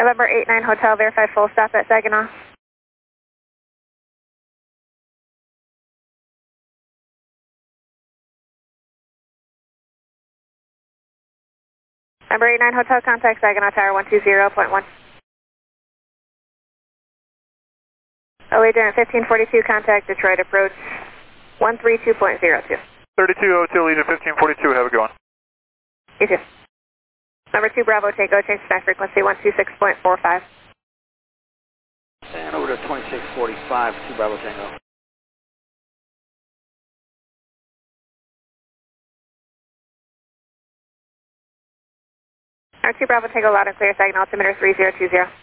November 89 Hotel, verify full stop at Saginaw. November 89 Hotel, contact Saginaw Tower 120.1. Allegiant 1542, contact Detroit approach 132.02. 3202, Allegiant 1542, have a good one. You too. Number 2 Bravo Tango, change snack frequency 126.45. And over to 2645, 2 Bravo Tango. Number 2 Bravo Tango, loud and clear, Saginaw altimeter 3020.